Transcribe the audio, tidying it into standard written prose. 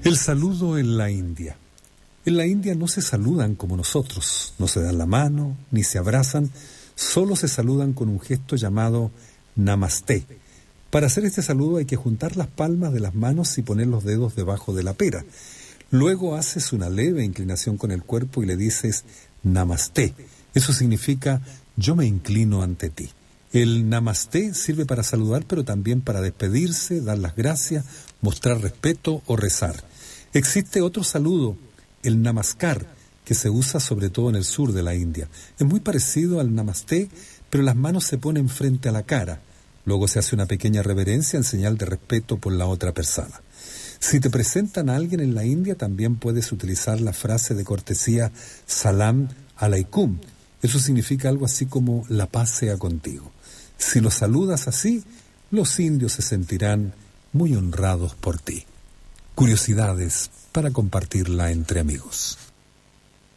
El saludo en la India. En la India no se saludan como nosotros, no se dan la mano, ni se abrazan, solo se saludan con un gesto llamado Namaste. Para hacer este saludo hay que juntar las palmas de las manos y poner los dedos debajo de la pera. Luego haces una leve inclinación con el cuerpo y le dices Namaste. Eso significa yo me inclino ante ti. El Namaste sirve para saludar, pero también para despedirse, dar las gracias, mostrar respeto o rezar. Existe otro saludo, el Namaskar, que se usa sobre todo en el sur de la India. Es muy parecido al Namaste, pero las manos se ponen frente a la cara. Luego se hace una pequeña reverencia en señal de respeto por la otra persona. Si te presentan a alguien en la India, también puedes utilizar la frase de cortesía Salam Alaikum. Eso significa algo así como la paz sea contigo. Si los saludas así, los indios se sentirán muy honrados por ti. Curiosidades para compartirla entre amigos.